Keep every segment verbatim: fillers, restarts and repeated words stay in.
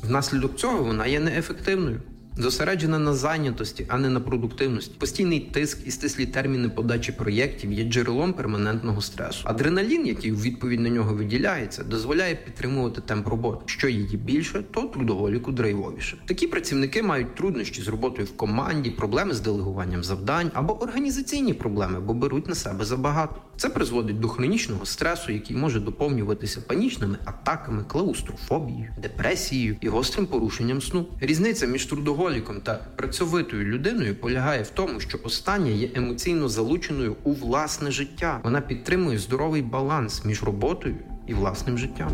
Внаслідок цього вона є неефективною. Зосереджена на зайнятості, а не на продуктивності. Постійний тиск і стислі терміни подачі проєктів є джерелом перманентного стресу. Адреналін, який у відповідь на нього виділяється, дозволяє підтримувати темп роботи. Що її більше, то трудоголіку драйвовіше. Такі працівники мають труднощі з роботою в команді, проблеми з делегуванням завдань або організаційні проблеми, бо беруть на себе забагато. Це призводить до хронічного стресу, який може доповнюватися панічними атаками, клаустрофобією, депресією і гострим порушенням сну. Різниця між трудоголіком та працьовитою людиною полягає в тому, що остання є емоційно залученою у власне життя. Вона підтримує здоровий баланс між роботою і власним життям.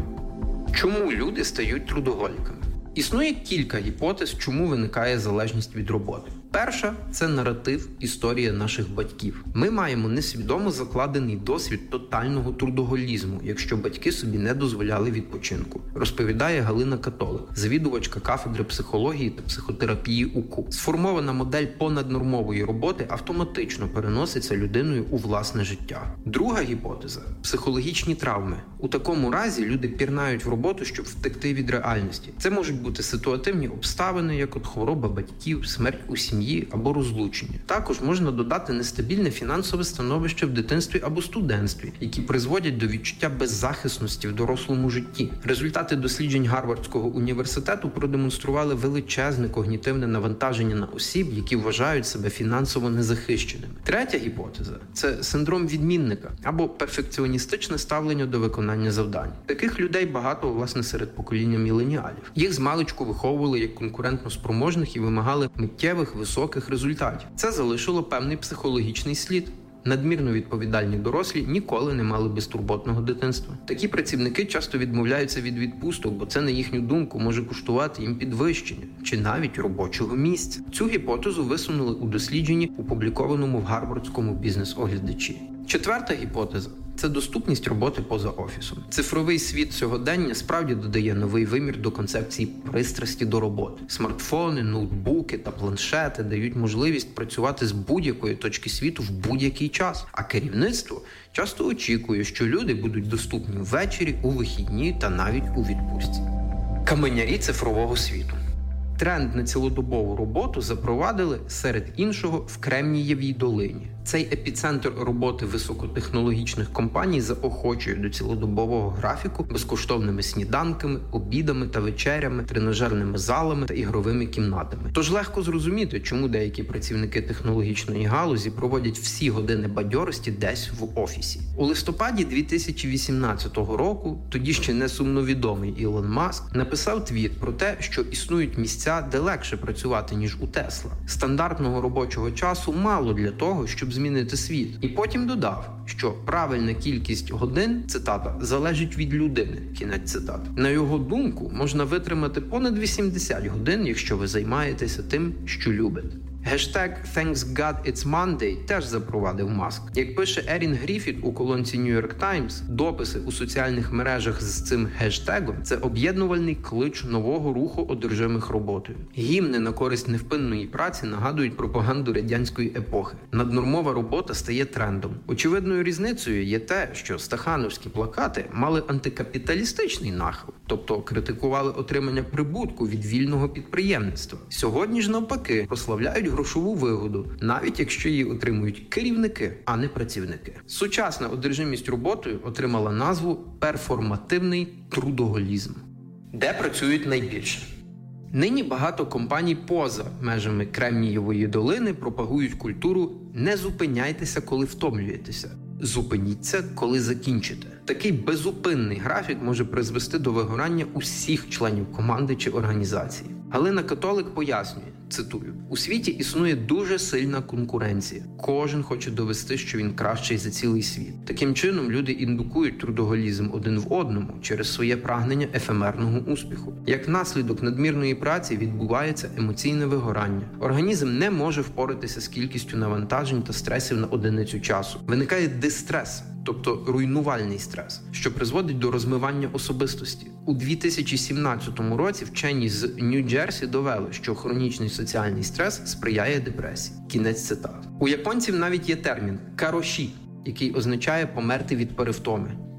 Чому люди стають трудоголіками? Існує кілька гіпотез, чому виникає залежність від роботи. Перша – це наратив, історія наших батьків. Ми маємо несвідомо закладений досвід тотального трудоголізму, якщо батьки собі не дозволяли відпочинку, розповідає Галина Католик, завідувачка кафедри психології та психотерапії УКУ. Сформована модель понаднормової роботи автоматично переноситься людиною у власне життя. Друга гіпотеза – психологічні травми. У такому разі люди пірнають в роботу, щоб втекти від реальності. Це можуть бути ситуативні обставини, як от хвороба батьків, смерть у сім'ї або розлучення. Також можна додати нестабільне фінансове становище в дитинстві або студентстві, які призводять до відчуття беззахисності в дорослому житті. Результати досліджень Гарвардського університету продемонстрували величезне когнітивне навантаження на осіб, які вважають себе фінансово незахищеними. Третя гіпотеза – це синдром відмінника або перфекціоністичне ставлення до виконання завдань. Таких людей багато, власне, серед покоління міленіалів. Їх змалечку виховували як конкурентно спроможних і вимагали миттєвих, високих результатів. Це залишило певний психологічний слід. Надмірно відповідальні дорослі ніколи не мали безтурботного дитинства. Такі працівники часто відмовляються від відпусток, бо це, на їхню думку, може коштувати їм підвищення чи навіть робочого місця. Цю гіпотезу висунули у дослідженні, опублікованому в Гарвардському бізнес-оглядачі. Четверта гіпотеза – це доступність роботи поза офісом. Цифровий світ сьогодення справді додає новий вимір до концепції пристрасті до роботи. Смартфони, ноутбуки та планшети дають можливість працювати з будь-якої точки світу в будь-який час. А керівництво часто очікує, що люди будуть доступні ввечері, у вихідні та навіть у відпустці. Каменярі цифрового світу. Тренд на цілодобову роботу запровадили, серед іншого, в Кремнієвій долині. Цей епіцентр роботи високотехнологічних компаній заохочує до цілодобового графіку безкоштовними сніданками, обідами та вечерями, тренажерними залами та ігровими кімнатами. Тож легко зрозуміти, чому деякі працівники технологічної галузі проводять всі години бадьорості десь в офісі. У листопаді дві тисячі вісімнадцятого року тоді ще не сумновідомий Ілон Маск написав твіт про те, що існують місця, де легше працювати, ніж у Тесла. Стандартного робочого часу мало для того, щоб змінити світ. І потім додав, що правильна кількість годин, цитата, залежить від людини, кінець цитати. На його думку, можна витримати понад вісімдесят годин, якщо ви займаєтеся тим, що любите. Гештег «Thanks God it's Monday» теж запровадив Маск. Як пише Ерін Гріфіт у колонці New York Times, дописи у соціальних мережах з цим гештегом – це об'єднувальний клич нового руху одержимих роботою. Гімни на користь невпинної праці нагадують пропаганду радянської епохи. Наднормова робота стає трендом. Очевидною різницею є те, що стахановські плакати мали антикапіталістичний нахил, тобто критикували отримання прибутку від вільного підприємництва. Сьогодні ж навпаки прославляють грошову вигоду, навіть якщо її отримують керівники, а не працівники. Сучасна одержимість роботою отримала назву перформативний трудоголізм. Де працюють найбільше? Нині багато компаній поза межами Кремнієвої долини пропагують культуру «не зупиняйтеся, коли втомлюєтеся». Зупиніться, коли закінчите. Такий безупинний графік може призвести до вигорання усіх членів команди чи організації. Галина Католик пояснює, цитую, «У світі існує дуже сильна конкуренція. Кожен хоче довести, що він кращий за цілий світ. Таким чином, люди індукують трудоголізм один в одному через своє прагнення ефемерного успіху. Як наслідок надмірної праці відбувається емоційне вигорання. Організм не може впоратися з кількістю навантажень та стресів на одиницю часу. Виникає дистрес, тобто руйнувальний стрес, що призводить до розмивання особистості. У дві тисячі сімнадцятому році вчені з Нью-Джерсі довели, що хронічний соціальний стрес сприяє депресії. Кінець цитати. У японців навіть є термін «кароші», який означає померти від перевтоми.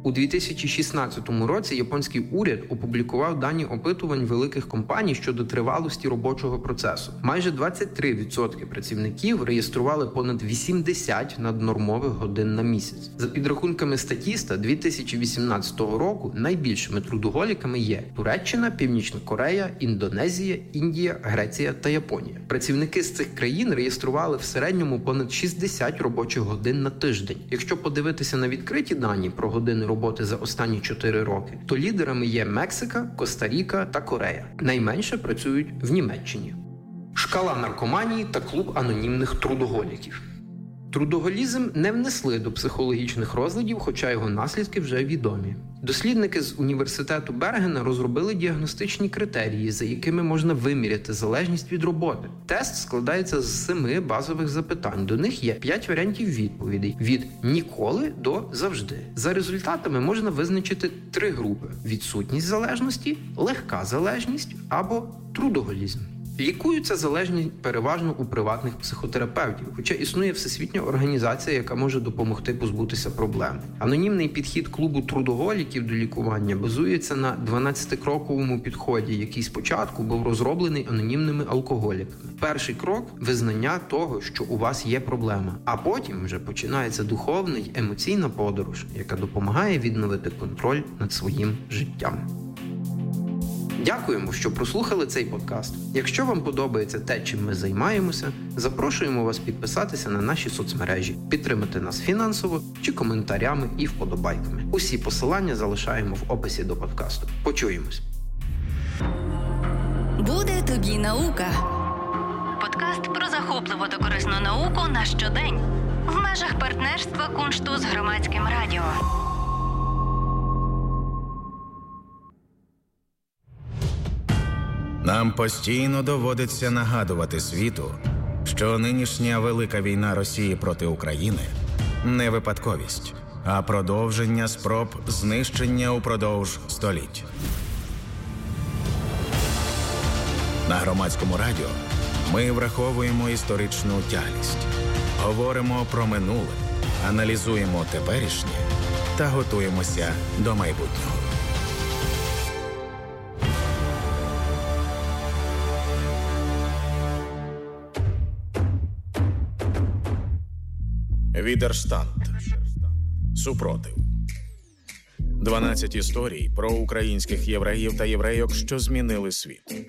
У дві тисячі шістнадцятому році японський уряд опублікував дані опитувань великих компаній щодо тривалості робочого процесу. Майже двадцять три відсотки працівників реєстрували понад вісімдесят наднормових годин на місяць. За підрахунками Статіста дві тисячі вісімнадцятого року найбільшими трудоголіками є Туреччина, Північна Корея, Індонезія, Індія, Греція та Японія. Працівники з цих країн реєстрували в середньому понад шістдесят робочих годин на тиждень. Якщо подивитися на відкриті дані про години роботи за останні чотири роки, то лідерами є Мексика, Коста-Ріка та Корея. Найменше працюють в Німеччині. Шкала наркоманії та клуб анонімних трудоголіків. Трудоголізм не внесли до психологічних розладів, хоча його наслідки вже відомі. Дослідники з університету Бергена розробили діагностичні критерії, за якими можна виміряти залежність від роботи. Тест складається з семи базових запитань. До них є п'ять варіантів відповідей – від «ніколи» до «завжди». За результатами можна визначити три групи – відсутність залежності, легка залежність або трудоголізм. Лікуються залежні переважно у приватних психотерапевтів, хоча існує всесвітня організація, яка може допомогти позбутися проблем. Анонімний підхід клубу трудоголіків до лікування базується на дванадцятикроковому підході, який спочатку був розроблений анонімними алкоголіками. Перший крок – визнання того, що у вас є проблема, а потім вже починається духовна й емоційна подорож, яка допомагає відновити контроль над своїм життям. Дякуємо, що прослухали цей подкаст. Якщо вам подобається те, чим ми займаємося, запрошуємо вас підписатися на наші соцмережі, підтримати нас фінансово чи коментарями і вподобайками. Усі посилання залишаємо в описі до подкасту. Почуємось. Буде тобі наука. Подкаст про захопливу та корисну науку на щодень. В межах партнерства Куншту з Громадським радіо. Нам постійно доводиться нагадувати світу, що нинішня велика війна Росії проти України не випадковість, а продовження спроб знищення упродовж століть. На Громадському радіо ми враховуємо історичну тяглість, говоримо про минуле, аналізуємо теперішнє та готуємося до майбутнього. Відерштанд. Супротив. дванадцять історій про українських євреїв та єврейок, що змінили світ.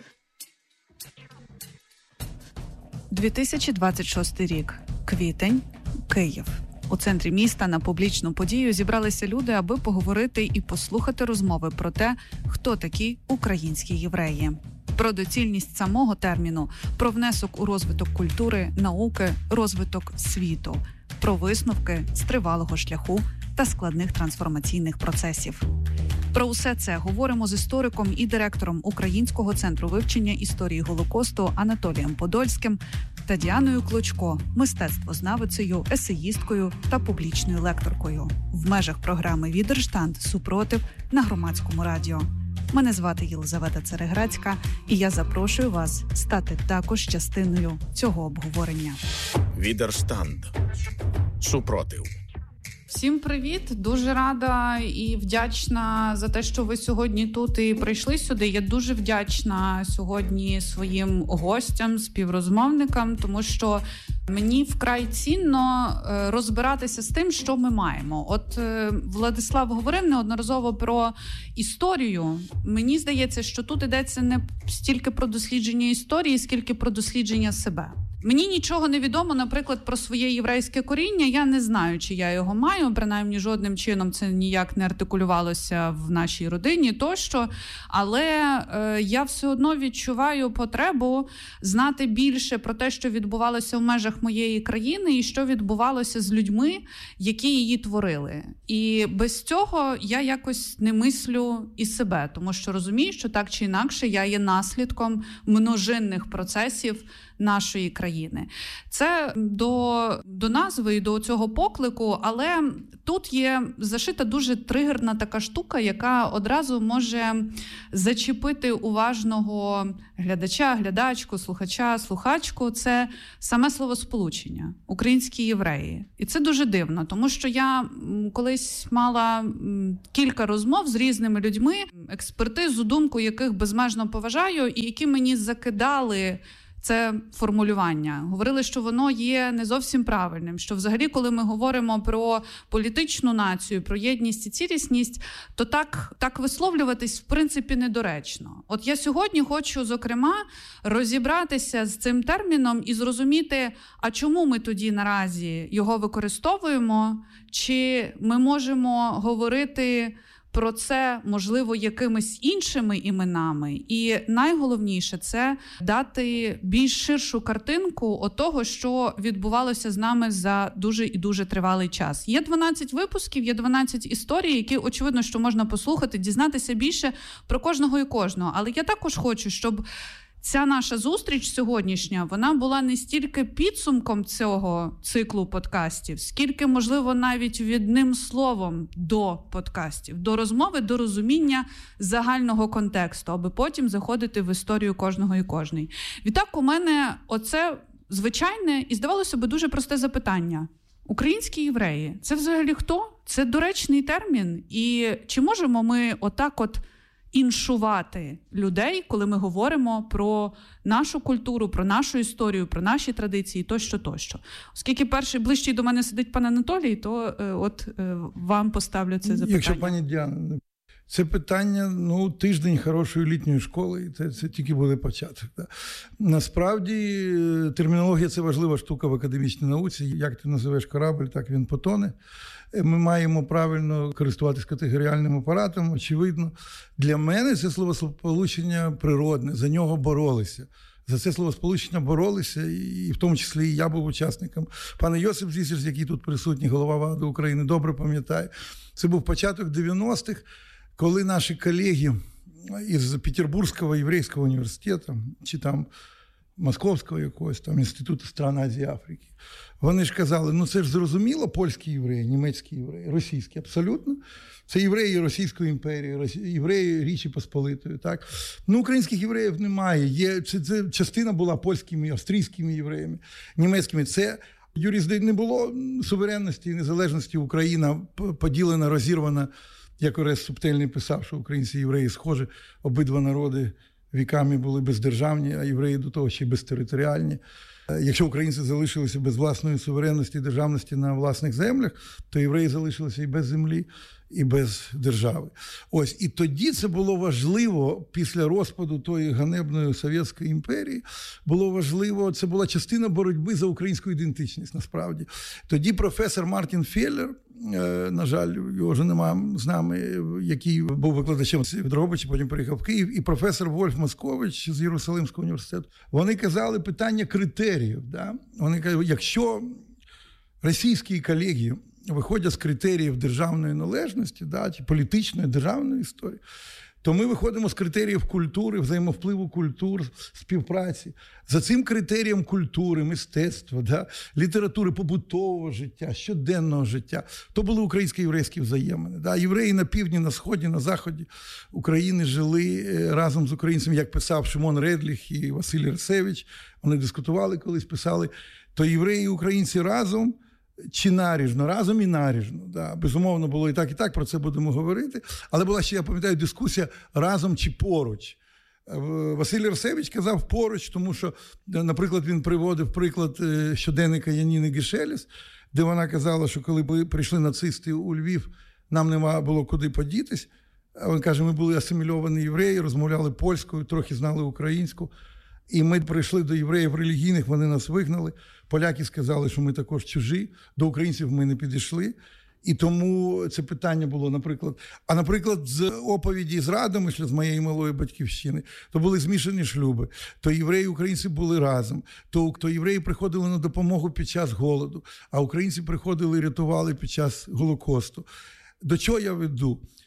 дві тисячі двадцять шостий рік. Квітень. Київ. У центрі міста на публічну подію зібралися люди, аби поговорити і послухати розмови про те, хто такі українські євреї. Про доцільність самого терміну, про внесок у розвиток культури, науки, розвиток світу, про висновки з тривалого шляху та складних трансформаційних процесів. Про усе це говоримо з істориком і директором Українського центру вивчення історії Голокосту Анатолієм Подольським та Діаною Клочко, мистецтвознавицею, есеїсткою та публічною лекторкою в межах програми «Відерштанд. Супротив» на Громадському радіо. Мене звати Єлизавета Цереграцька, і я запрошую вас стати також частиною цього обговорення. Відерштанд. Супротив. Всім привіт! Дуже рада і вдячна за те, що ви сьогодні тут і прийшли сюди. Я дуже вдячна сьогодні своїм гостям, співрозмовникам, тому що мені вкрай цінно розбиратися з тим, що ми маємо. От Владислав говорив неодноразово про історію. Мені здається, що тут йдеться не стільки про дослідження історії, скільки про дослідження себе. Мені нічого не відомо, наприклад, про своє єврейське коріння. Я не знаю, чи я його маю, принаймні жодним чином це ніяк не артикулювалося в нашій родині тощо. Але е, я все одно відчуваю потребу знати більше про те, що відбувалося в межах моєї країни і що відбувалося з людьми, які її творили. І без цього я якось не мислю і себе, тому що розумію, що так чи інакше я є наслідком множинних процесів нашої країни. Це до, до назви і до цього поклику, але тут є зашита дуже тригерна така штука, яка одразу може зачепити уважного глядача, глядачку, слухача, слухачку. Це саме словосполучення «українські євреї». І це дуже дивно, тому що я колись мала кілька розмов з різними людьми, експертизу, думку яких безмежно поважаю, і які мені закидали це формулювання. Говорили, що воно є не зовсім правильним, що взагалі, коли ми говоримо про політичну націю, про єдність і цілісність, то так, так висловлюватись, в принципі, недоречно. От я сьогодні хочу, зокрема, розібратися з цим терміном і зрозуміти, а чому ми тоді наразі його використовуємо, чи ми можемо говорити про це, можливо, якимись іншими іменами. І найголовніше – це дати більш ширшу картинку от того, що відбувалося з нами за дуже і дуже тривалий час. Є дванадцять випусків, є дванадцять історій, які, очевидно, що можна послухати, дізнатися більше про кожного і кожного. Але я також хочу, щоб ця наша зустріч сьогоднішня, вона була не стільки підсумком цього циклу подкастів, скільки, можливо, навіть відним словом до подкастів, до розмови, до розуміння загального контексту, аби потім заходити в історію кожного і кожної. Відтак, у мене оце звичайне і, здавалося б, дуже просте запитання. Українські євреї – це взагалі хто? Це доречний термін? І чи можемо ми отак от іншувати людей, коли ми говоримо про нашу культуру, про нашу історію, про наші традиції, тощо, тощо. Оскільки перший ближчий до мене сидить пан Анатолій, то е, от е, вам поставлю це запитання. Якщо, пані Діана, це питання, ну, тиждень хорошої літньої школи, і це, це тільки буде початок. Да. Насправді, термінологія – це важлива штука в академічній науці. Як ти називаєш корабль, так він потоне. Ми маємо правильно користуватись категоріальним апаратом, очевидно. Для мене це словосполучення природне, за нього боролися. За це словосполучення боролися, і в тому числі і я був учасником. Пане Йосип Зісер, який тут присутній, голова ВАДА України, добре пам'ятає. Це був початок дев'яностих, коли наші колеги із Петербурзького єврейського університету, чи там Московського якогось, там Інституту стран Азії і Африки, вони ж казали, ну це ж зрозуміло, польські євреї, німецькі євреї, російські, абсолютно. Це євреї Російської імперії, євреї Річі Посполитої, так? Ну, українських євреїв немає. Є, це, це частина була польськими, австрійськими євреями, німецькими. Це юрисдик не було суверенності і незалежності. Україна поділена, розірвана, як Орест Субтельний писав, що українці і євреї схожі, обидва народи віками були бездержавні, а євреї до того ще безтериторіальні. Якщо українці залишилися без власної суверенності і державності на власних землях, то євреї залишилися і без землі, і без держави. Ось, і тоді це було важливо, після розпаду тої ганебної Совєтської імперії, було важливо, це була частина боротьби за українську ідентичність, насправді. Тоді професор Мартін Феллер, на жаль, його вже немає з нами, який був викладачем в Дрогобичі, потім приїхав в Київ, і професор Вольф Москович з Єрусалимського університету. Вони казали питання критеріїв. Да? Вони кажуть, якщо російські колеги виходять з критеріїв державної належності, да, чи політичної, державної історії, то ми виходимо з критеріїв культури, взаємовпливу культур, співпраці. За цим критерієм культури, мистецтва, да, літератури, побутового життя, щоденного життя, то були українсько-єврейські взаємини. Да. Євреї на півдні, на сході, на заході України жили разом з українцями, як писав Шимон Редліх і Василь Ресевич. Вони дискутували колись, писали, то євреї і українці разом, чи наріжно, разом і наріжно. Да. Безумовно, було і так, і так, про це будемо говорити. Але була ще, я пам'ятаю, дискусія разом чи поруч. Василь Ресевич казав поруч, тому що, наприклад, він приводив приклад щоденника Яніни Гешеліс, де вона казала, що коли прийшли нацисти у Львів, нам нема було куди подітись. Він каже, ми були асимільовані євреї, розмовляли польською, трохи знали українську. І ми прийшли до євреїв релігійних, вони нас вигнали. Поляки сказали, що ми також чужі, до українців ми не підійшли. І тому це питання було, наприклад, а, наприклад, з оповіді з Радомишля, з моєї малої батьківщини, то були змішані шлюби, то євреї і українці були разом, то, то євреї приходили на допомогу під час голоду, а українці приходили і рятували під час Голокосту. До чого я веду?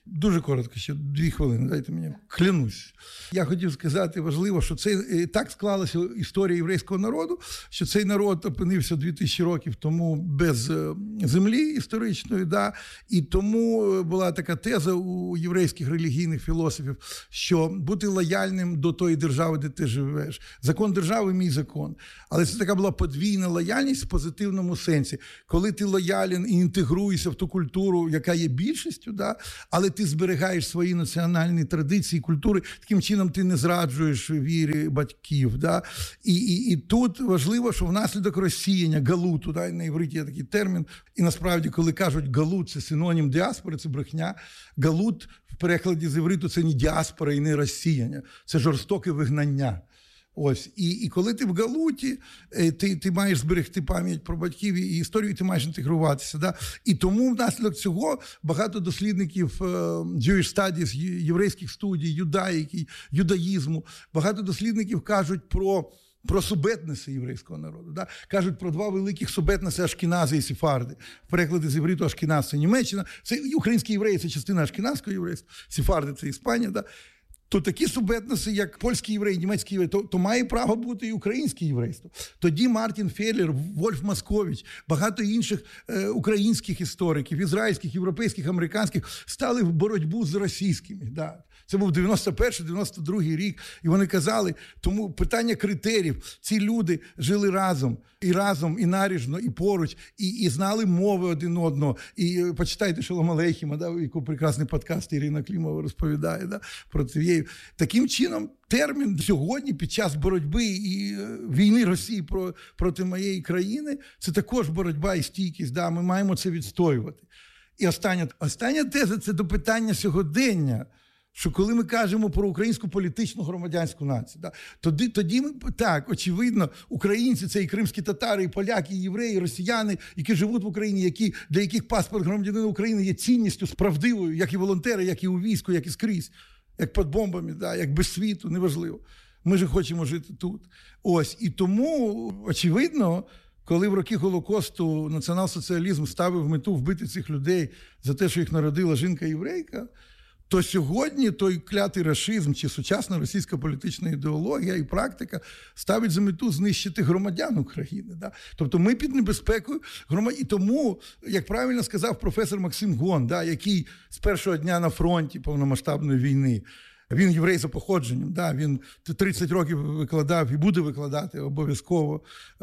Дуже коротко, ще дві хвилини, дайте мені, клянусь. Я хотів сказати, важливо, що це так склалася історія єврейського народу, що цей народ опинився дві тисячі років тому без землі історичної, да? І тому була така теза у єврейських релігійних філософів, що бути лояльним до тої держави, де ти живеш. Закон держави – мій закон. Але це така була подвійна лояльність в позитивному сенсі. Коли ти лоялен і інтегруєшся в ту культуру, яка є більшістю, да? Але ти зберігаєш свої національні традиції, культури, таким чином ти не зраджуєш вірі батьків. Да? І, і, і тут важливо, що внаслідок розсіяння, галуту, да? На івриті є такий термін, і насправді, коли кажуть галут, це синонім діаспори, це брехня. Галут в перекладі з івриту це не діаспора і не розсіяння, це жорстоке вигнання. Ось. І, і коли ти в галуті, ти, ти маєш зберегти пам'ять про батьків і історію, і ти маєш інтегруватися. Да? І тому внаслідок цього багато дослідників Jewish Studies, єврейських студій, юдаїки, юдаїзму, багато дослідників кажуть про про субетнеси єврейського народу. Да? Кажуть про два великих субетнеси Ашкенази і Сефарди. В перекладі з івриту Ашкеназ – це Німеччина, це українські євреї – це частина ашкеназського єврейства, Сефарди – це Іспанія. Да? То такі субетноси, як польський єврей, німецький єврей, то, то має право бути і українське єврейство. Тоді Мартін Феллер, Вольф Маскович, багато інших е, українських істориків, ізраїльських, європейських, американських, стали в боротьбу з російськими. Да. Це був дев'яносто перший дев'яносто другий рік, і вони казали, тому питання критеріїв, ці люди жили разом, і разом, і наріжно, і поруч, і, і знали мови один одного. І почитайте Шолом Алейхема, да, яку прекрасний подкаст Ірина Клімова розповідає, да, про це. Таким чином, термін сьогодні, під час боротьби і війни Росії про, проти моєї країни, це також боротьба і стійкість, да, ми маємо це відстоювати. І остання, остання теза – це до питання сьогодення, що коли ми кажемо про українську політичну громадянську націю, да, тоді, тоді ми, так, очевидно, українці – це і кримські татари, і поляки, і євреї, і росіяни, які живуть в Україні, які, для яких паспорт громадянина України є цінністю справдивою, як і волонтери, як і у війську, як і скрізь. Як під бомбами, да, як без світу, неважливо. Ми ж хочемо жити тут. Ось. І тому, очевидно, коли в роки Голокосту націонал-соціалізм ставив мету вбити цих людей за те, що їх народила жінка-єврейка, то сьогодні той клятий рашизм чи сучасна російська політична ідеологія і практика ставить за мету знищити громадян України. Да? Тобто ми під небезпекою громадян. І тому, як правильно сказав професор Максим Гон, да, який з першого дня на фронті повномасштабної війни, він єврей за походженням, да, він тридцять років викладав і буде викладати обов'язково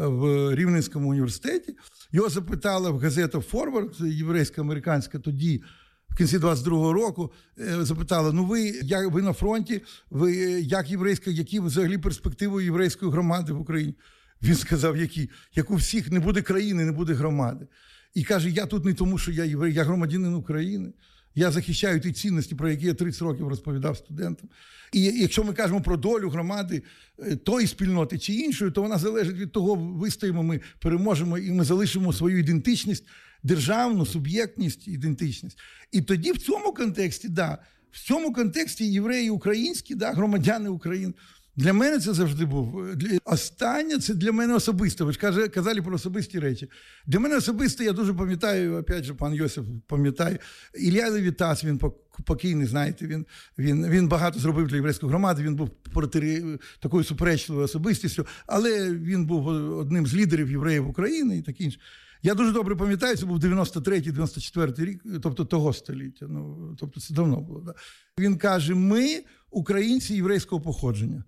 в Рівненському університеті. Його запитала в газету «Форвард», єврейсько-американська тоді, в кінці двадцять другого року, запитала, ну ви, як, ви на фронті, ви як єврейська, які взагалі перспективи єврейської громади в Україні? Він сказав, які? Як у всіх не буде країни, не буде громади. І каже, я тут не тому, що я єврей, я громадянин України. Я захищаю ті цінності, про які я тридцять років розповідав студентам. І якщо ми кажемо про долю громади тої спільноти чи іншої, то вона залежить від того, вистоїмо ми, переможемо, і ми залишимо свою ідентичність, державну, суб'єктність, ідентичність. І тоді в цьому контексті, да, в цьому контексті євреї українські, да, громадяни України, для мене це завжди був. Останнє, це для мене особисто. Ви ж казали про особисті речі. Для мене особисто, я дуже пам'ятаю, опять же, пан Йосиф пам'ятає, Ілля Левітас, він покійний, знаєте, він, він, він багато зробив для єврейської громади, він був проти такою суперечливою особистістю, але він був одним з лідерів євреїв України і таке інше. Я дуже добре пам'ятаю, це був дев'яносто третій дев'яносто четвертий рік, тобто того століття, ну, тобто це давно було. Да? Він каже, ми українці єврейського походження.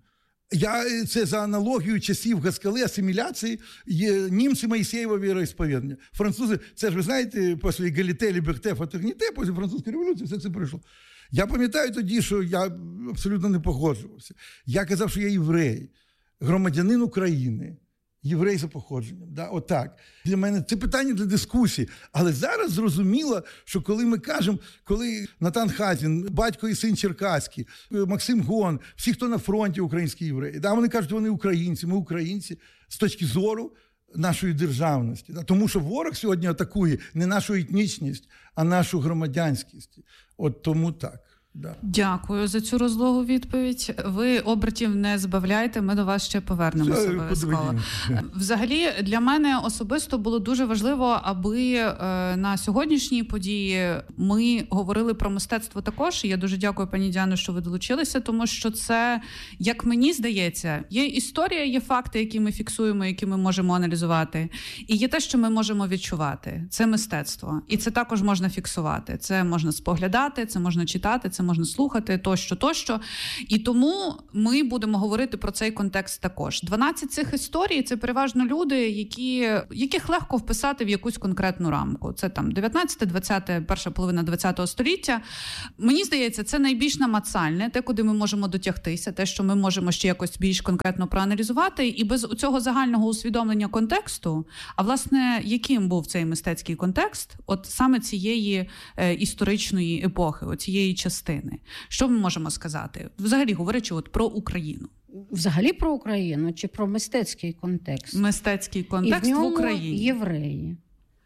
Я, це за аналогією часів Гаскали, асиміляції, є німці Моїсеєва віроісповідання. Французи, це ж ви знаєте, після Егаліте, Ліберте, Фратерніте, після французької революції все це прийшло. Я пам'ятаю тоді, що я абсолютно не погоджувався. Я казав, що я єврей, громадянин України. Єврей за походженням. Да? Отак. Для мене це питання для дискусії. Але зараз зрозуміло, що коли ми кажемо, коли Натан Хазін, батько і син Черкаський, Максим Гон, всі, хто на фронті українські євреї, да? Вони кажуть, вони українці, ми українці з точки зору нашої державності. Да? Тому що ворог сьогодні атакує не нашу етнічність, а нашу громадянськість. От тому так. Да. Дякую за цю розлогу відповідь. Ви обертів не збавляйте, ми до вас ще повернемося обов'язково. Взагалі, для мене особисто було дуже важливо, аби е, на сьогоднішній події ми говорили про мистецтво також. І я дуже дякую, пані Діано, що ви долучилися, тому що це, як мені здається, є історія, є факти, які ми фіксуємо, які ми можемо аналізувати. І є те, що ми можемо відчувати. Це мистецтво. І це також можна фіксувати. Це можна споглядати, це можна читати, це можна слухати, тощо, тощо. І тому ми будемо говорити про цей контекст також. дванадцять цих історій – це переважно люди, які, яких легко вписати в якусь конкретну рамку. Це там дев'ятнадцяте, двадцяте, перша половина двадцятого століття. Мені здається, це найбільш намацальне, те, куди ми можемо дотягтися, те, що ми можемо ще якось більш конкретно проаналізувати. І без цього загального усвідомлення контексту, а власне, яким був цей мистецький контекст, от саме цієї е, історичної епохи, цієї частини. Що ми можемо сказати? Взагалі, говорячи от про Україну. Взагалі про Україну чи про мистецький контекст? Мистецький контекст І в ньому в Україні. Євреї.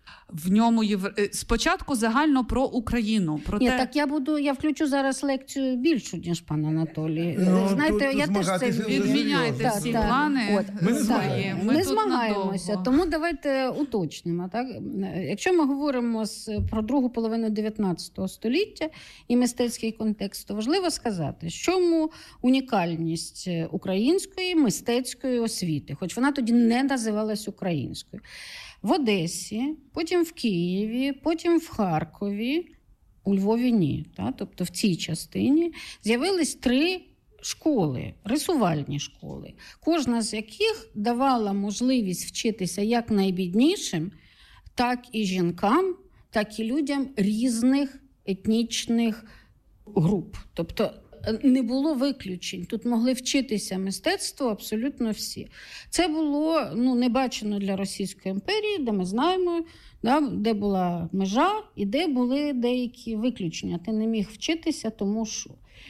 В ньому євре... Спочатку загально про Україну. Про Ні, те... так я буду, я включу зараз лекцію більшу, ніж пан Анатолій. Ну, знаєте, я теж це відміняйте так, всі так. плани. От, ми свої. Ми, ми тут змагаємося, надовго. тому давайте уточнимо. Так? Якщо ми говоримо з, про другу половину дев'ятнадцятого століття і мистецький контекст, то важливо сказати, що чому унікальність української мистецької освіти, хоч вона тоді не називалась українською. В Одесі, потім в Києві, потім в Харкові, у Львові ні. Та? Тобто в цій частині з'явились три школи, рисувальні школи, кожна з яких давала можливість вчитися як найбіднішим, так і жінкам, так і людям різних етнічних груп. Тобто не було виключень. Тут могли вчитися мистецтво абсолютно всі. Це було ну, не бачено для Російської імперії, де ми знаємо, да, де була межа і де були деякі виключення. Ти не міг вчитися, тому що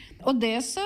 Одеса,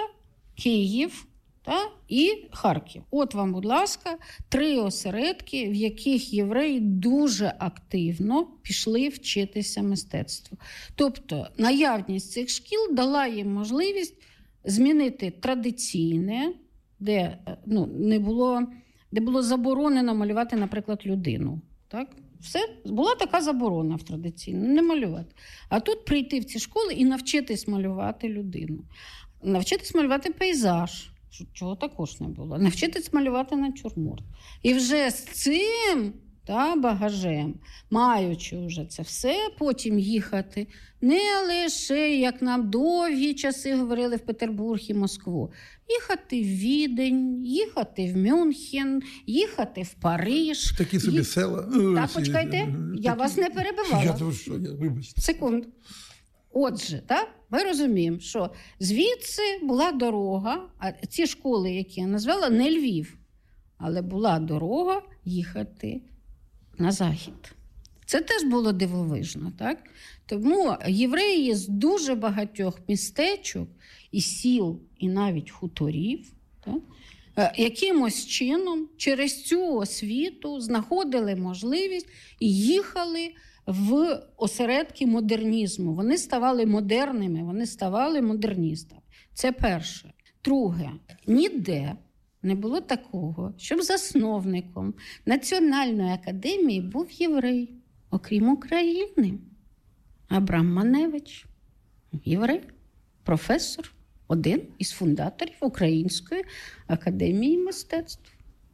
Київ та, і Харків. От вам, будь ласка, три осередки, в яких євреї дуже активно пішли вчитися мистецтву. Тобто наявність цих шкіл дала їм можливість змінити традиційне, де, ну, не було, де було заборонено малювати, наприклад, людину. Так? Все, була така заборона в традиційно, не малювати. А тут прийти в ці школи і навчитись малювати людину. Навчитись малювати пейзаж, чого також не було. Навчитись малювати натюрморт. І вже з цим та, багажем, маючи вже це все, потім їхати не лише, як нам довгі часи говорили, в Петербург і Москву. Їхати в Відень, їхати в Мюнхен, їхати в Париж. Такі собі їх... села. Так, почекайте, я Такі... вас не перебивала. Я то що, я, вибачте. Секунду. Отже, так, ми розуміємо, що звідси була дорога, а ці школи, які я назвала, не Львів, але була дорога їхати на захід. Це теж було дивовижно, так? Тому євреї з дуже багатьох містечок і сіл, і навіть хуторів, так? Якимось чином через цю освіту знаходили можливість і їхали в осередки модернізму. Вони ставали модерними, вони ставали модерністами. Це перше. Друге, ніде не було такого, щоб засновником Національної академії був єврей, окрім України. Абрам Маневич, єврей, професор, один із фундаторів Української академії мистецтв.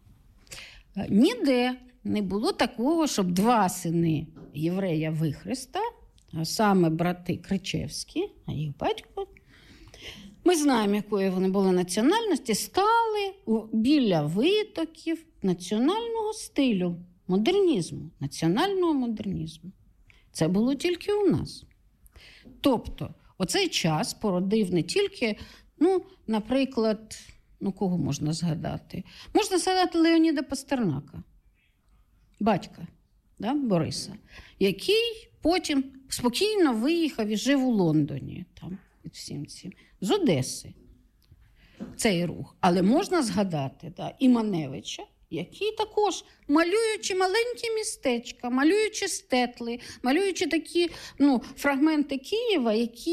Ніде не було такого, щоб два сини єврея Вихреста, а саме брати Кричевські, а їх батько, ми знаємо, якої вони були національності, стали біля витоків національного стилю, модернізму, національного модернізму. Це було тільки у нас. Тобто, оцей час породив не тільки, ну, наприклад, ну, кого можна згадати? Можна згадати Леоніда Пастернака, батька, да, Бориса, який потім спокійно виїхав і жив у Лондоні, там, під всім цим, з Одеси. Цей рух. Але можна згадати, да, і Маневича, який також, малюючи маленькі містечка, малюючи стетли, малюючи такі, ну, фрагменти Києва, які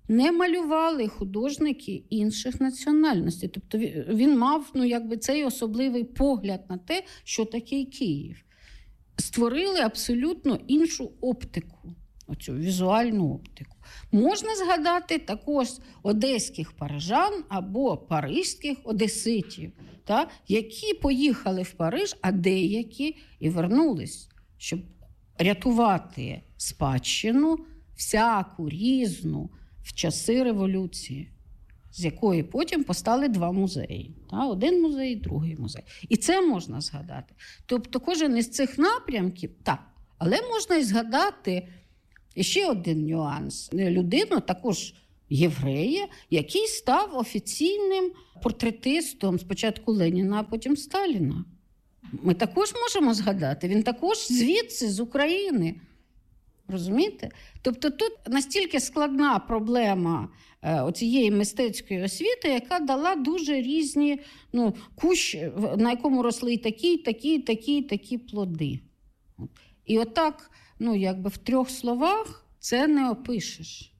не малювали художники інших національностей. Тобто він мав, ну, якби цей особливий погляд на те, що таке Київ. Створили абсолютно іншу оптику, оцю візуальну оптику. Можна згадати також одеських парижан або паризьких одеситів, та, які поїхали в Париж, а деякі і вернулись, щоб рятувати спадщину всяку різну в часи революції, з якої потім постали два музеї. Та? Один музей, другий музей. І це можна згадати. Тобто кожен із цих напрямків, так, але можна і згадати ще один нюанс. Людину, також єврея, який став офіційним портретистом спочатку Леніна, а потім Сталіна. Ми також можемо згадати. Він також звідси, з України. Розумієте? Тобто тут настільки складна проблема е, оцієї мистецької освіти, яка дала дуже різні, ну, кущ, на якому росли і такі, такі, такі, такі плоди. І отак, ну, якби в трьох словах це не опишеш.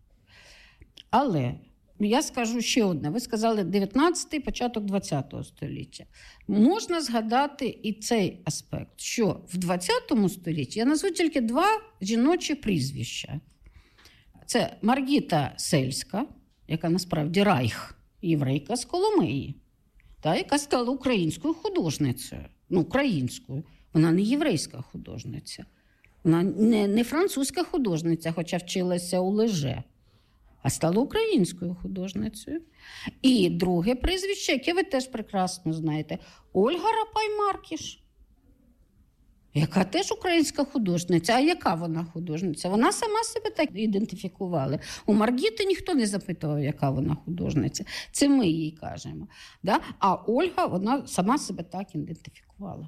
Але я скажу ще одне. Ви сказали дев'ятнадцятий, початок двадцятого століття. Можна згадати і цей аспект, що в двадцятому столітті я назву тільки два жіночі прізвища. Це Маргіта Сельська, яка насправді райх, єврейка з Коломиї, та, яка стала українською художницею. Ну, українською. Вона не єврейська художниця. Вона не, не французька художниця, хоча вчилася у Леже, а стала українською художницею. І друге прізвище, яке ви теж прекрасно знаєте, Ольга Рапай-Маркіш, яка теж українська художниця. А яка вона художниця? Вона сама себе так ідентифікувала. У Маргіти ніхто не запитував, яка вона художниця. Це ми їй кажемо. Да? А Ольга, вона сама себе так ідентифікувала.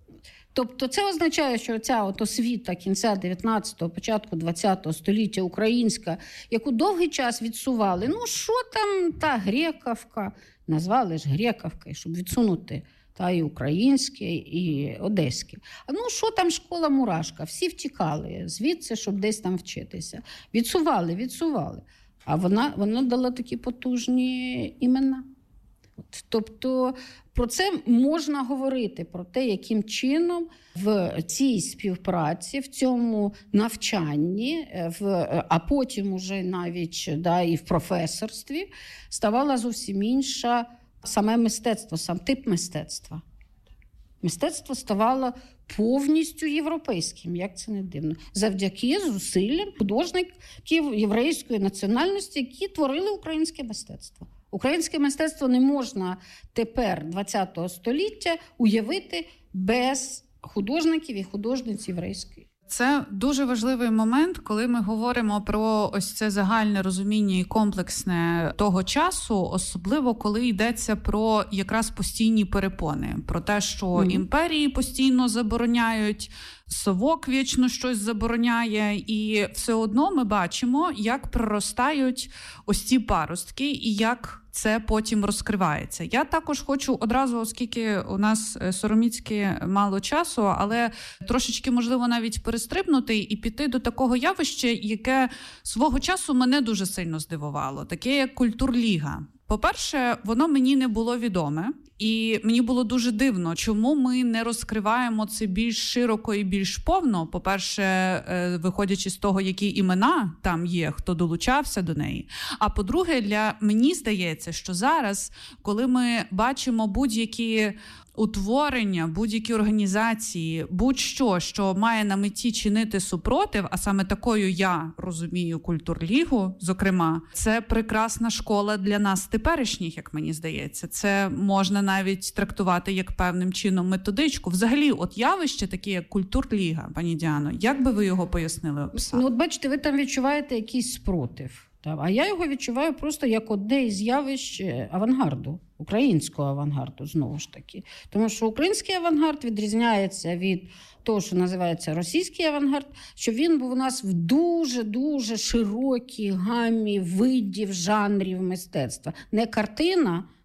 Тобто це означає, що ця от освіта кінця дев'ятнадцятого, початку двадцятого століття українська, яку довгий час відсували, ну що там та Грековка, назвали ж Грековкою, щоб відсунути та і українське, і одеське. А ну що там школа Мурашка, всі втікали звідси, щоб десь там вчитися. Відсували, відсували. А вона, вона дала такі потужні імена. От, тобто про це можна говорити, про те, яким чином в цій співпраці, в цьому навчанні, в, а потім уже навіть да, і в професорстві ставала зовсім інша саме мистецтво, сам тип мистецтва. Мистецтво ставало повністю європейським, як це не дивно, завдяки зусиллям художників єврейської національності, які творили українське мистецтво. Українське мистецтво не можна тепер, двадцятого століття, уявити без художників і художниць єврейської. Це дуже важливий момент, коли ми говоримо про ось це загальне розуміння і комплексне того часу, особливо коли йдеться про якраз постійні перепони, про те, що mm. імперії постійно забороняють, совок вічно щось забороняє, і все одно ми бачимо, як проростають ось ці паростки і як це потім розкривається. Я також хочу одразу, оскільки у нас сороміцьки мало часу, але трошечки, можливо, навіть перестрибнути і піти до такого явища, яке свого часу мене дуже сильно здивувало, таке як культурліга. По-перше, воно мені не було відоме, і мені було дуже дивно, чому ми не розкриваємо це більш широко і більш повно. По-перше, виходячи з того, які імена там є, хто долучався до неї. А по-друге, для мені здається, що зараз, коли ми бачимо будь-які утворення, будь-які організації, будь-що, що має на меті чинити супротив, а саме такою я розумію культурлігу, зокрема, це прекрасна школа для нас теперішніх, як мені здається. Це можна навіть трактувати як певним чином методичку. Взагалі, от явище таке, як культурліга, пані Діано, як би ви його пояснили, описали? Ну, от бачите, ви там відчуваєте якийсь спротив. А я його відчуваю просто як одне із явищ авангарду, українського авангарду, знову ж таки. Тому що український авангард відрізняється від того, що називається російський авангард, що він був у нас в дуже-дуже широкій гамі видів, жанрів мистецтва. Не картина,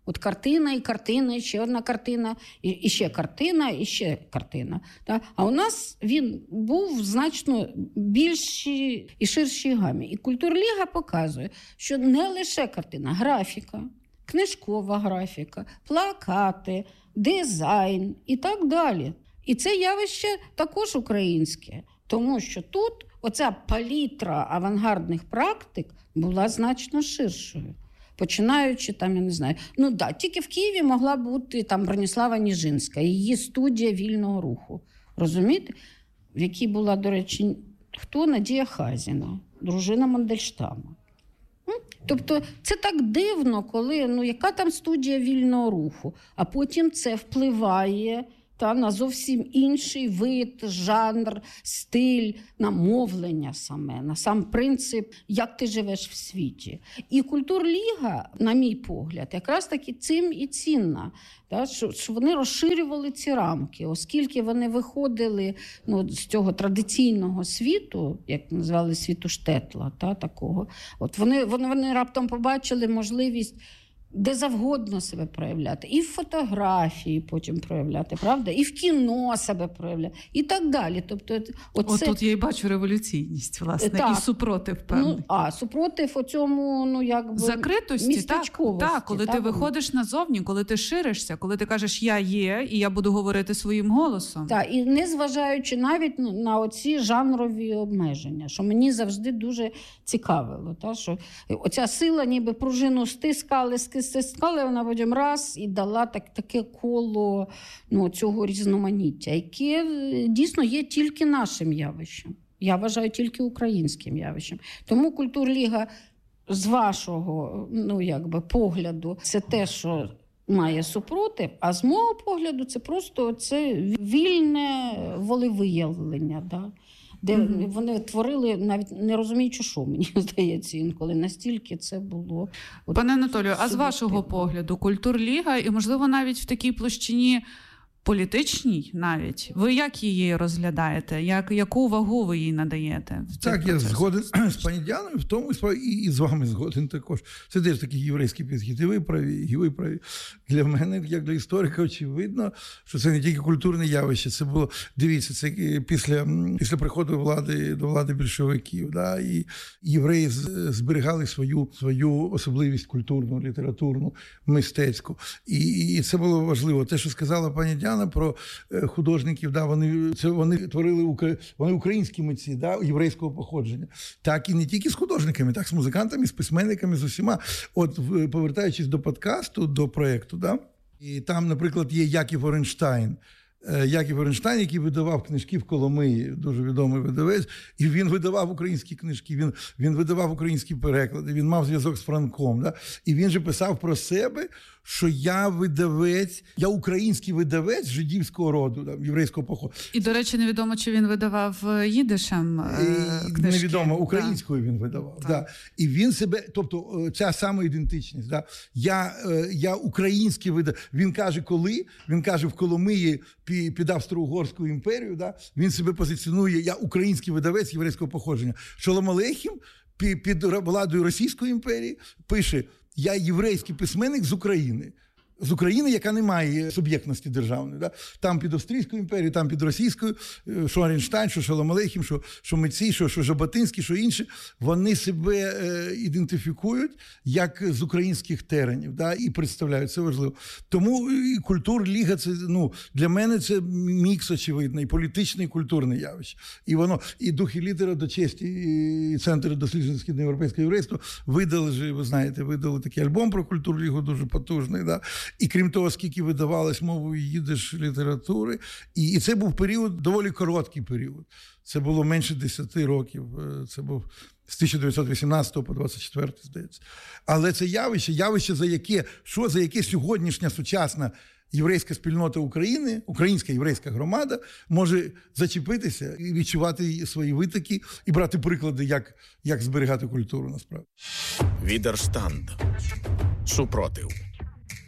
От картина і картина, і ще одна картина, і, і ще картина, і ще картина. Так? А у нас він був значно більшій і ширшій гамі. І Культурліга показує, що не лише картина, графіка, книжкова графіка, плакати, дизайн і так далі. І це явище також українське, тому що тут оця палітра авангардних практик була значно ширшою. Починаючи, там, я не знаю, ну да, тільки в Києві могла бути там Броніслава Ніжинська, її студія вільного руху. Розумієте? В якій була, до речі, хто? Надія Хазіна, дружина Мандельштама. Тобто це так дивно, коли, ну яка там студія вільного руху, а потім це впливає та, на зовсім інший вид, жанр, стиль, на мовлення саме, на сам принцип, як ти живеш в світі. І Культурліга, на мій погляд, якраз таки цим і цінна, та, що, що вони розширювали ці рамки, оскільки вони виходили ну, з цього традиційного світу, як називали світу Штетла, та, такого. От вони, вони, вони раптом побачили можливість де завгодно себе проявляти. І в фотографії потім проявляти, правда? І в кіно себе проявляти. І так далі. Тобто, оце... От тут я і бачу революційність, власне, так. І супротив певний. Ну, а, супротив оцьому, ну, якби... Закритості, так, так, коли так, ти виходиш назовні, коли ти ширишся, коли ти кажеш «я є» і я буду говорити своїм голосом. Так, і не зважаючи навіть на оці жанрові обмеження, що мені завжди дуже цікавило. Та, що оця сила ніби пружину стискали, стискали, вона потім раз і дала так, таке коло ну, цього різноманіття, яке дійсно є тільки нашим явищем. Я вважаю, тільки українським явищем. Тому Культурліга з вашого ну, якби, погляду це те, що має супротив, а з мого погляду це просто це вільне волевиявлення, да? Де mm-hmm. вони творили, навіть не розуміючи, що, мені здається, інколи настільки це було. От, Пане Анатолію, а з вашого погляду, Культурліга і, можливо, навіть в такій площині політичній навіть, ви як її розглядаєте? Як, яку вагу ви їй надаєте? В так, процес? Я згоден з пані Діаною, в тому і, і з вами згоден також. Це теж такий єврейський підхід. І ви праві, і ви праві. Для мене, як для історика, очевидно, що це не тільки культурне явище, це було, дивіться, це після, після приходу влади, до влади більшовиків, да, і євреї зберігали свою, свою особливість культурну, літературну, мистецьку. І, і це було важливо. Те, що сказала пані Діана, про художників, да, вони, це, вони творили вони українські митці, да, єврейського походження. Так і не тільки з художниками, так з музикантами, з письменниками, з усіма. От, повертаючись до подкасту, до проєкту, да, і там, наприклад, є Яків Оренштайн, Яків Оренштайн, який видавав книжки в Коломиї, дуже відомий видавець, і він видавав українські книжки, він, він видавав українські переклади, він мав зв'язок з Франком. Да? І він же писав про себе, що я видавець, я український видавець жидівського роду, да, єврейського походу. І, до речі, невідомо, чи він видавав їдишем і, книжки. Невідомо, українською да. він видавав. Да. І він себе, тобто ця самоідентичність, да, я, я український видавець. Він каже, коли? Він каже, в Коломиї під Австро-Угорську імперію, да, він себе позиціонує, я український видавець єврейського походження. Шолом Алейхем під владою Російської імперії пише, я єврейський письменник з України. З України, яка не має суб'єктності державної. Да? Там під Австрійською імперією, там під Російською, що Оренштайн, що Шолом Алейхем, що, що митці, що, що Жаботинський, що інші, вони себе е, ідентифікують як з українських теренів, да? І представляють, це важливо. Тому і Культурліга, це, ну, для мене це мікс очевидний, політичне і культурне явище. І воно, і дух і лідера до честі, і Центр досліджень східноєвропейського єврейства видали, ж, ви знаєте, видали такий альбом про Культурлігу, дуже потужний, да? І крім того, скільки видавалось мовою їдиш літератури. І, і це був період, доволі короткий період. Це було менше десяти років. Це був з тисяча дев'ятсот вісімнадцятого по двадцять четвертий, здається. Але це явище, явище, за яке, що, за яке сьогоднішня сучасна єврейська спільнота України, українська єврейська громада може зачепитися і відчувати свої витоки, і брати приклади, як, як зберігати культуру насправді. Відерштанд. Супротив.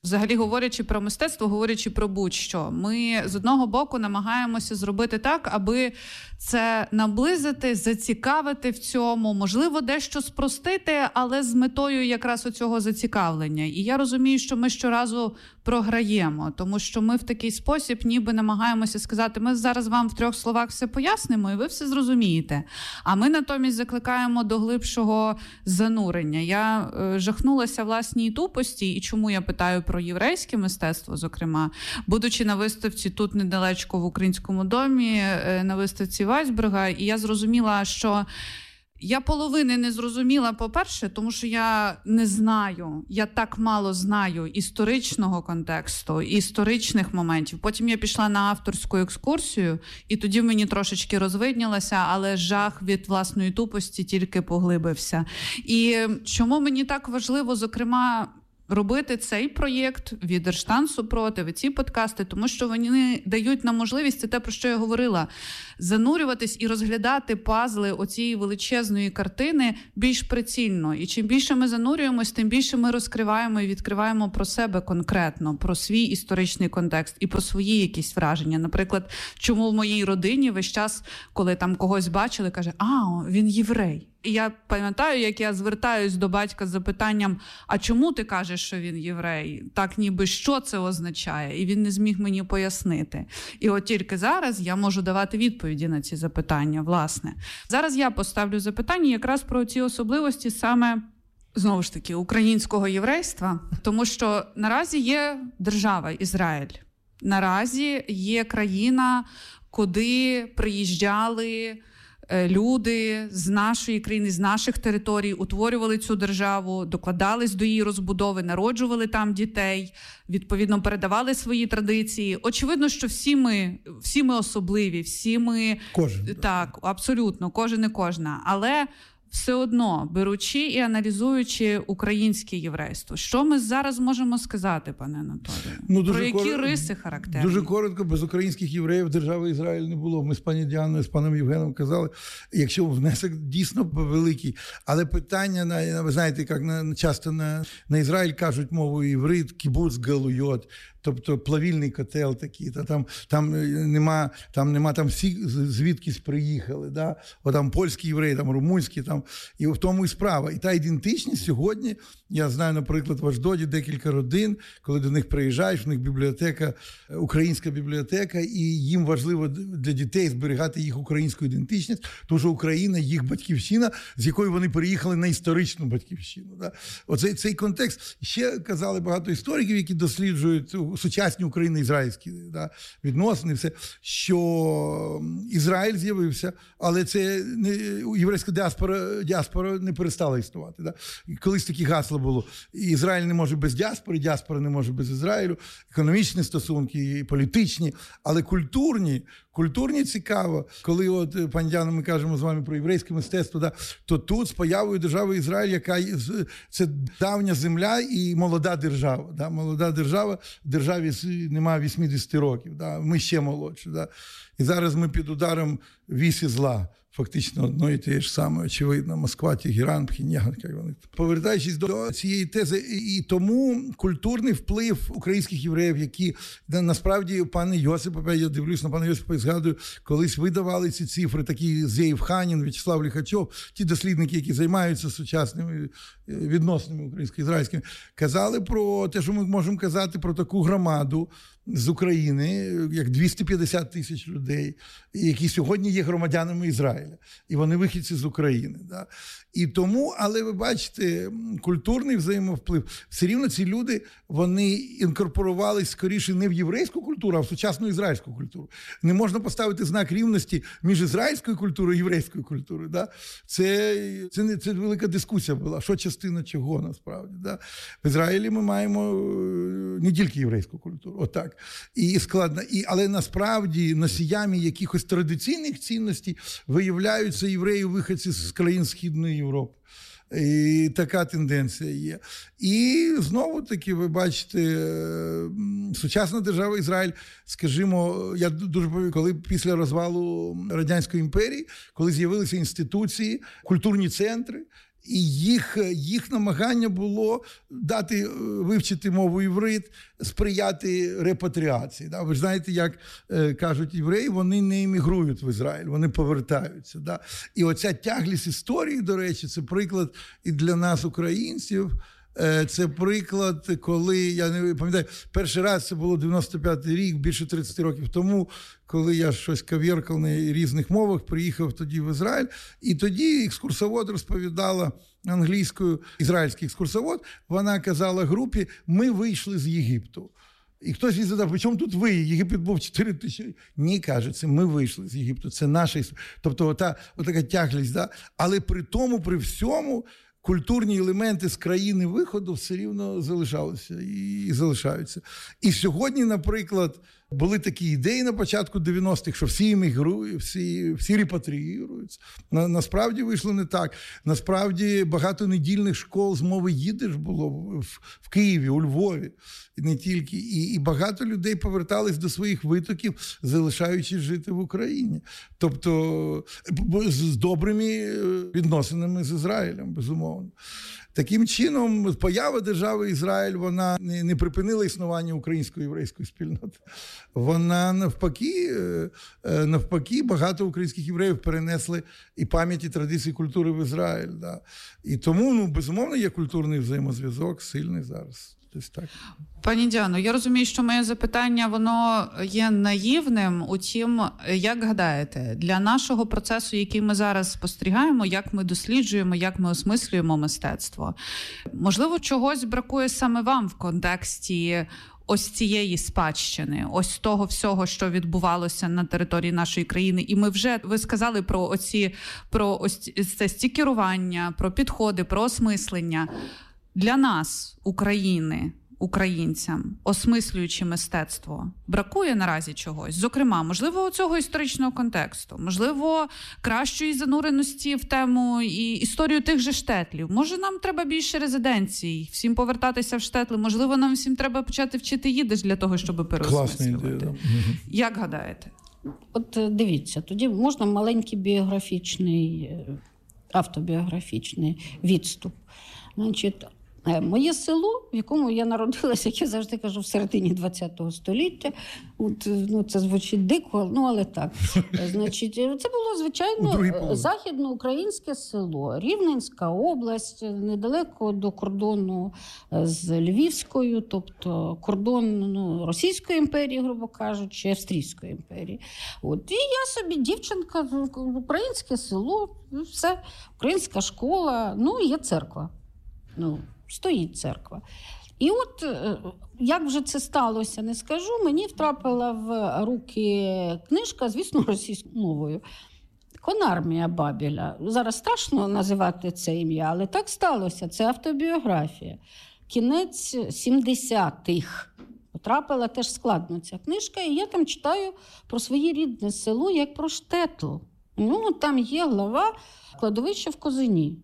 Взагалі, говорячи про мистецтво, говорячи про будь-що, ми з одного боку намагаємося зробити так, аби це наблизити, зацікавити в цьому, можливо, дещо спростити, але з метою якраз оцього зацікавлення. І я розумію, що ми щоразу програємо, тому що ми в такий спосіб ніби намагаємося сказати, ми зараз вам в трьох словах все пояснимо, і ви все зрозумієте. А ми натомість закликаємо до глибшого занурення. Я е, жахнулася власній тупості, і чому я питаю про єврейське мистецтво, зокрема, будучи на виставці тут недалечко в Українському домі, е, на виставці Вайсберга, і я зрозуміла, що я половини не зрозуміла, по-перше, тому що я не знаю, я так мало знаю історичного контексту, історичних моментів. Потім я пішла на авторську екскурсію, і тоді мені трошечки розвиднілося, але жах від власної тупості тільки поглибився. І чому мені так важливо, зокрема, робити цей проєкт від Держштан супротив, ці подкасти, тому що вони дають нам можливість, це те, про що я говорила, занурюватись і розглядати пазли оцієї величезної картини більш прицільно. І чим більше ми занурюємось, тим більше ми розкриваємо і відкриваємо про себе конкретно, про свій історичний контекст і про свої якісь враження. Наприклад, чому в моїй родині весь час, коли там когось бачили, каже, а, він єврей. І я пам'ятаю, як я звертаюсь до батька з запитанням, а чому ти кажеш, що він єврей? Так ніби, що це означає? І він не зміг мені пояснити. І от тільки зараз я можу давати відповіді на ці запитання, власне. Зараз я поставлю запитання якраз про ці особливості саме, знову ж таки, українського єврейства, тому що наразі є держава Ізраїль. Наразі є країна, куди приїжджали люди з нашої країни, з наших територій, утворювали цю державу, докладались до її розбудови, народжували там дітей, відповідно передавали свої традиції. Очевидно, що всі ми, всі ми особливі, всі ми... Кожен. Так, абсолютно, кожен і кожна. Але все одно, беручи і аналізуючи українське єврейство, що ми зараз можемо сказати, пане Анатолію? Ну, дуже про які кор... риси характерні? Дуже коротко, без українських євреїв держави Ізраїль не було. Ми з пані Діаною, з паном Євгеном казали, якщо внесок дійсно великий, але питання, на, ви знаєте, як на, часто на, на Ізраїль кажуть мовою іврит, кібуц галуйот, тобто плавільний котел такий, та там, там нема, там нема, там всі звідкись приїхали, да? О, там польські євреї, там румунські, там, і в тому і справа. І та ідентичність сьогодні, я знаю, наприклад, в Аждоді декілька родин, коли до них приїжджаєш, в них бібліотека, українська бібліотека, і їм важливо для дітей зберігати їх українську ідентичність, тому що Україна – їх батьківщина, з якої вони переїхали на історичну батьківщину. Да? Оцей цей контекст. Ще казали багато істориків, які досліджують сучасні Україно-ізраїльські, да, відносини, все, що Ізраїль з'явився, але це не, єврейська діаспора, діаспора не перестала існувати. Да. Колись такі гасла було. Ізраїль не може без діаспори, діаспора не може без Ізраїлю, економічні стосунки, політичні, але культурні, культурні цікаво. Коли от, пані Діано, ми кажемо з вами про єврейське мистецтво, да, то тут з появою держави Ізраїль, яка це давня земля і молода держава. Да, молода держава, державі немає вісімдесят років, да, ми ще молодші. Да. І зараз ми під ударом вісі зла. Фактично одно і те ж саме, очевидно, Москва, Тегеран, Пхеньян, як вони. Повертаючись до цієї тези, і тому культурний вплив українських євреїв, які насправді, пане Йосипе, я дивлюсь на пана Йосипа і згадую, колись видавали ці цифри, такі Зеїв Ханін, В'ячеслав Ліхачов, ті дослідники, які займаються сучасними відносинами українсько-ізраїльськими, казали про те, що ми можемо казати про таку громаду з України, як двісті п'ятдесят тисяч людей, які сьогодні є громадянами Ізраїля. І вони вихідці з України. Да? І тому, але ви бачите, культурний взаємовплив. Все рівно ці люди, вони інкорпорувалися скоріше не в єврейську культуру, а в сучасну ізраїльську культуру. Не можна поставити знак рівності між ізраїльською культурою і єврейською культурою. Да? Це, це, не, це велика дискусія була. Що частина чого, насправді. Да? В Ізраїлі ми маємо не тільки єврейську культуру. Отак. І складно. І, але насправді носіями якихось традиційних цінностей виявляються євреї-виходці з країн Східної Європи. І така тенденція є. І знову-таки, ви бачите, сучасна держава Ізраїль, скажімо, я дуже повідомляю, коли після розвалу Радянської імперії, коли з'явилися інституції, культурні центри, І їх, їх намагання було дати, вивчити мову іврит, сприяти репатріації. Да? Ви ж знаєте, як е, кажуть євреї, вони не емігрують в Ізраїль, вони повертаються. Да? І оця тяглість історії, до речі, це приклад і для нас, українців. Е, це приклад, коли, я не пам'ятаю, перший раз це було дев'яносто п'ятий рік, більше тридцять років тому, коли я щось кав'яркав на різних мовах, приїхав тоді в Ізраїль, і тоді екскурсовод розповідала англійською, ізраїльський екскурсовод, вона казала групі, ми вийшли з Єгипту. І хтось їй задав, при чому тут ви? Єгипет був чотири тисячі. Ні, каже, це ми вийшли з Єгипту, це наша історія. Тобто ота, отака тяглість, да? Але при тому, при всьому, культурні елементи з країни виходу все рівно залишалися і залишаються. І сьогодні, наприклад, були такі ідеї на початку дев'яностих, що всі емігрують, всі, всі репатріюються. На, насправді вийшло не так. Насправді багато недільних школ з мови їдиш було в, в Києві, у Львові. І не тільки. І, і багато людей повертались до своїх витоків, залишаючись жити в Україні. Тобто з добрими відносинами з Ізраїлем, безумовно. Таким чином, поява держави Ізраїль, вона не, не припинила існування української єврейської спільноти. Вона навпаки, навпаки, багато українських євреїв перенесли і пам'ять, і традиції культури в Ізраїль. Да. І тому, ну, безумовно, є культурний взаємозв'язок сильний зараз. Так. Пані Діано, я розумію, що моє запитання, воно є наївним. Утім, як гадаєте, для нашого процесу, який ми зараз спостерігаємо, як ми досліджуємо, як ми осмислюємо мистецтво, можливо, чогось бракує саме вам в контексті ось цієї спадщини, ось того всього, що відбувалося на території нашої країни. І ми вже, ви сказали про оці, про ось це стікерування, про підходи, про осмислення. Для нас, України, українцям, осмислюючи мистецтво, бракує наразі чогось. Зокрема, можливо, цього історичного контексту, можливо, кращої зануреності в тему і історію тих же штетлів. Може, нам треба більше резиденцій, всім повертатися в штетли. Можливо, нам всім треба почати вчити їдиш для того, щоб переосмислювати. Класна ідея. Як гадаєте? От дивіться, тоді можна маленький біографічний, автобіографічний відступ. Значить, моє село, в якому я народилася, як я завжди кажу, в середині ХХ століття. От, ну, це звучить дико, ну, але так. Значить, це було, звичайно, західноукраїнське село, Рівненська область, недалеко до кордону з Львівською, тобто кордон, ну, Російської імперії, грубо кажучи, Австрійської імперії. От. І я собі, дівчинка, українське село, все, українська школа, ну, і є церква. Ну, стоїть церква. І от, як вже це сталося, не скажу, мені втрапила в руки книжка, звісно, російською мовою. «Конармія Бабеля». Зараз страшно називати це ім'я, але так сталося. Це автобіографія. Кінець сімдесятих. Потрапила теж складно ця книжка, і я там читаю про своє рідне село, як про штетл. Ну, там є глава «Кладовище в Козині».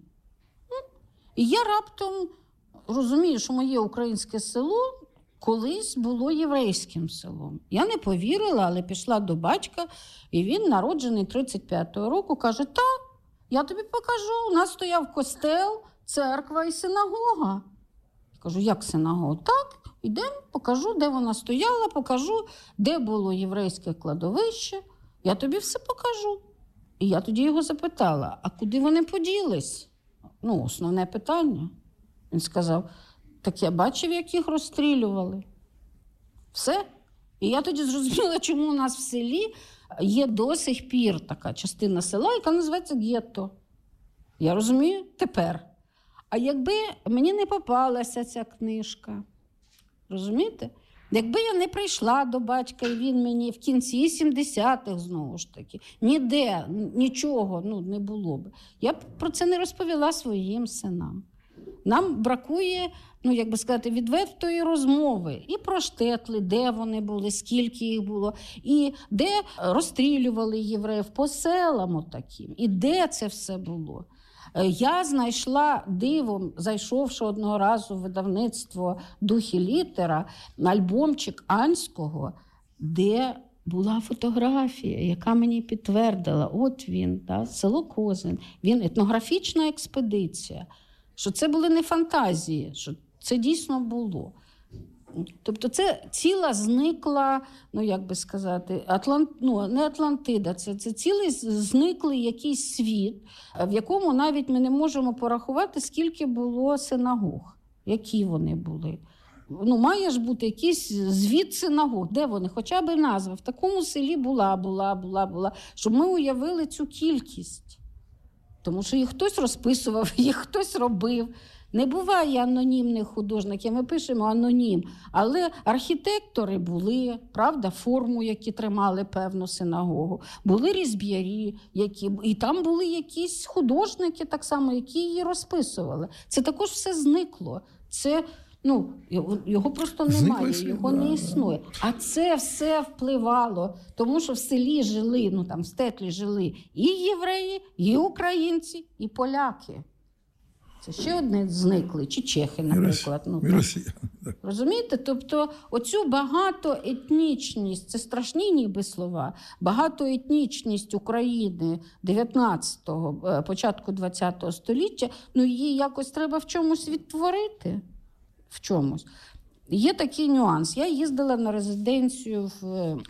І я раптом розумію, що моє українське село колись було єврейським селом. Я не повірила, але пішла до батька, і він, народжений тридцять п'ятого року, каже, та, я тобі покажу, у нас стояв костел, церква і синагога. Я кажу, як синагога? Так, ідемо, покажу, де вона стояла, покажу, де було єврейське кладовище, я тобі все покажу. І я тоді його запитала, а куди вони поділись? Ну, основне питання. Він сказав, так я бачив, як їх розстрілювали. Все. І я тоді зрозуміла, чому у нас в селі є до сих пір така частина села, яка називається гетто. Я розумію тепер. А якби мені не попалася ця книжка, розумієте? Якби я не прийшла до батька, і він мені в кінці сімдесятих, знову ж таки, ніде, нічого ну, не було б. Я б про це не розповіла своїм синам. Нам бракує, ну, як би сказати, відвертої розмови і про штетли, де вони були, скільки їх було, і де розстрілювали євреїв по селам отаким, і де це все було. Я знайшла дивом, зайшовши одного разу в видавництво «Духи літера», альбомчик Анського, де була фотографія, яка мені підтвердила, от він, да, село Козин, він етнографічна експедиція, що це були не фантазії, що це дійсно було. Тобто це ціла зникла, ну як би сказати, Атлант, ну, не Атлантида, це, це цілий зниклий якийсь світ, в якому навіть ми не можемо порахувати, скільки було синагог, які вони були. Ну, має ж бути якийсь звіт синагог, де вони, хоча б назва. В такому селі була, була, була, була, щоб ми уявили цю кількість. Тому що їх хтось розписував, їх хтось робив. Не буває анонімних художників, ми пишемо анонім. Але архітектори були, правда, форму, які тримали певну синагогу. Були різб'ярі, які, і там були якісь художники так само, які її розписували. Це також все зникло. Це, ну, його просто немає, Зникло, його да, не існує. А це все впливало, тому що в селі жили, ну там в Стетлі жили і євреї, і українці, і поляки. Це ще одне зникли, чи чехи, наприклад. Ну, і Росія. Розумієте? Тобто оцю багатоетнічність, це страшні ніби слова, багатоетнічність України дев'ятнадцятого, початку двадцятого століття, ну її якось треба в чомусь відтворити. В чомусь. Є такий нюанс. Я їздила на резиденцію в